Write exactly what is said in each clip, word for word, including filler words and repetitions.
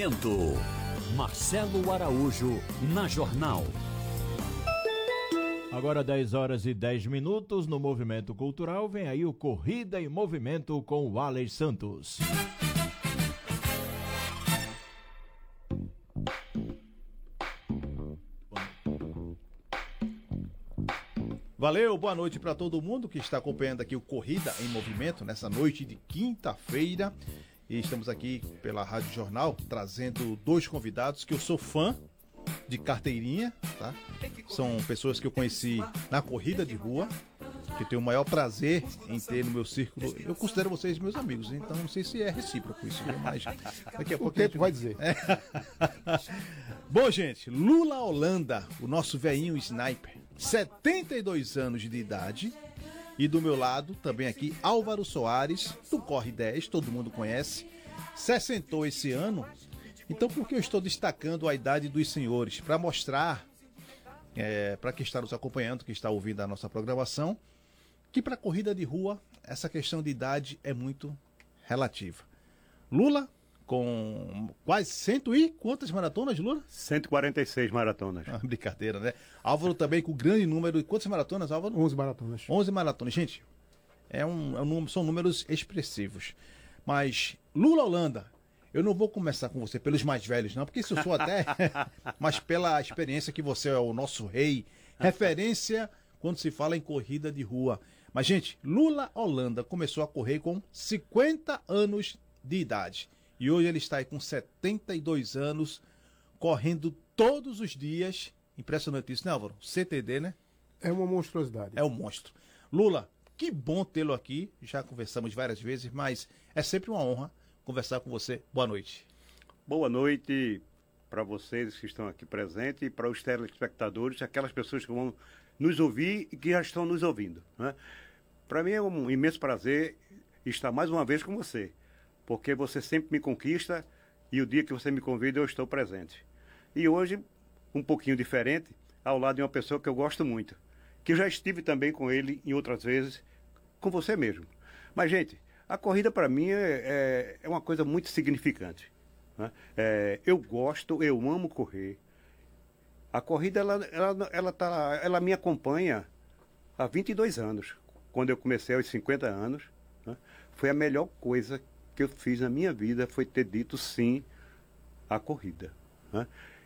Movimento. Marcelo Araújo na Jornal. Agora dez horas e dez minutos no Movimento Cultural, vem aí o Corrida em Movimento com o Alex Santos. Valeu, boa noite para todo mundo que está acompanhando aqui o Corrida em Movimento nessa noite de quinta-feira. E estamos aqui pela Rádio Jornal trazendo dois convidados que eu sou fã de carteirinha, tá? São pessoas que eu conheci na corrida de rua, que tenho o maior prazer em ter no meu círculo. Eu considero vocês meus amigos, então não sei se é recíproco isso, mas daqui a pouco o tempo gente... vai dizer. É. Bom, gente, Lula Holanda, o nosso velhinho sniper, setenta e dois anos de idade. E do meu lado, também aqui, Álvaro Soares, do Corre dez, todo mundo conhece, sessentou esse ano. Então, por que eu estou destacando a idade dos senhores? Para mostrar, é, para quem está nos acompanhando, que está ouvindo a nossa programação, que para corrida de rua, essa questão de idade é muito relativa. Lula, com quase cento e quantas maratonas, Lula? cento e quarenta e seis maratonas. Ah, brincadeira, né? Álvaro também com grande número. De quantas maratonas, Álvaro? onze maratonas. onze maratonas. Gente, é um, é um, são números expressivos. Mas, Lula Holanda, eu não vou começar com você pelos mais velhos, não, porque isso eu sou até, mas pela experiência que você é o nosso rei, referência quando se fala em corrida de rua. Mas, gente, Lula Holanda começou a correr com cinquenta anos de idade. E hoje ele está aí com setenta e dois anos, correndo todos os dias. Impressionante isso, né, Álvaro? C T D, né? É uma monstruosidade. É um monstro. Lula, que bom tê-lo aqui. Já conversamos várias vezes, mas é sempre uma honra conversar com você. Boa noite. Boa noite para vocês que estão aqui presentes e para os telespectadores, aquelas pessoas que vão nos ouvir e que já estão nos ouvindo, né? Para mim é um imenso prazer estar mais uma vez com você, porque você sempre me conquista e o dia que você me convida eu estou presente. E hoje, um pouquinho diferente, ao lado de uma pessoa que eu gosto muito, que eu já estive também com ele em outras vezes, com você mesmo. Mas, gente, a corrida para mim é, é, é uma coisa muito significante, né? É, eu gosto, eu amo correr. A corrida, ela, ela, ela, tá, ela me acompanha há vinte e dois anos. Quando eu comecei aos cinquenta anos, né? Foi a melhor coisa que eu fiz na minha vida, foi ter dito sim à corrida, né?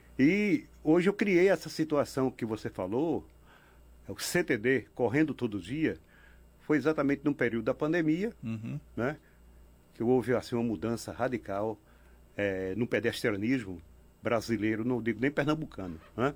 E hoje eu criei essa situação que você falou, o C T D, correndo todo dia, foi exatamente no período da pandemia, Uhum. né? Que houve assim, uma mudança radical é, no pedestrianismo brasileiro, não digo nem pernambucano, né?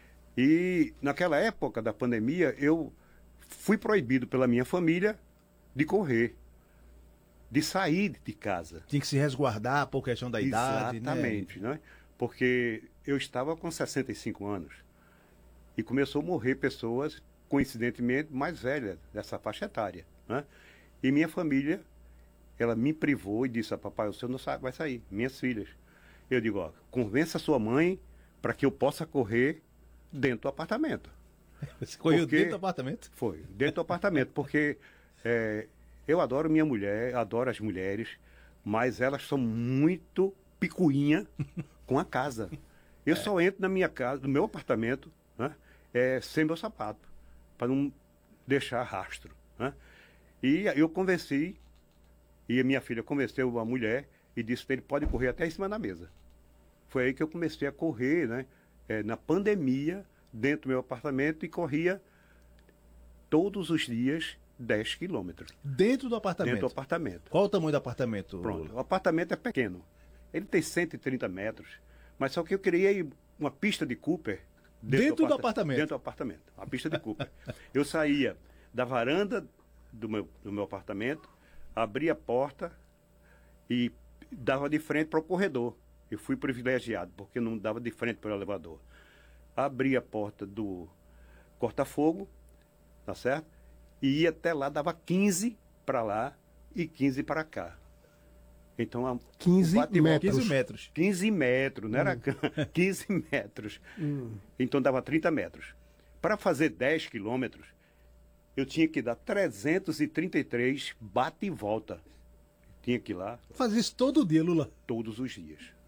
E naquela época da pandemia, eu fui proibido pela minha família de correr, de sair de casa. Tinha que se resguardar por questão da idade, Exatamente, né? Porque eu estava com sessenta e cinco anos e começou a morrer pessoas, coincidentemente, mais velhas dessa faixa etária, né? E minha família, ela me privou e disse: ah, papai, o senhor não sa- vai sair, minhas filhas. Eu digo: ó, convença sua mãe para que eu possa correr dentro do apartamento. Você correu Porque- dentro do apartamento? Foi, dentro do apartamento, porque é, eu adoro minha mulher, adoro as mulheres, mas elas são muito picuinha com a casa. Eu só entro na minha casa, no meu apartamento, né, é, sem meu sapato, para não deixar rastro, né? E eu convenci, e a minha filha convenceu a mulher e disse que ele pode correr até em cima da mesa. Foi aí que eu comecei a correr, né, é, na pandemia, dentro do meu apartamento, e corria todos os dias dez quilômetros. Dentro do apartamento? Dentro do apartamento. Qual o tamanho do apartamento, Pronto, Lula? o apartamento é pequeno. Ele tem cento e trinta metros, mas só que eu criei uma pista de Cooper Dentro do aparta- apartamento? Dentro do apartamento, a pista de Cooper. Eu saía da varanda do meu, do meu apartamento, abria a porta e dava de frente para o corredor. Eu fui privilegiado, porque não dava de frente para o elevador. Abria a porta do corta-fogo, tá certo? E ia até lá, dava quinze para lá e quinze para cá. Então, a, quinze o bate-volta- metros. quinze metros. quinze metros, não era quinze metros. Então dava trinta metros. Para fazer dez quilômetros, eu tinha que dar trezentos e trinta e três bate e volta. Tinha que ir lá Faz isso todo dia, Lula. todos os dias.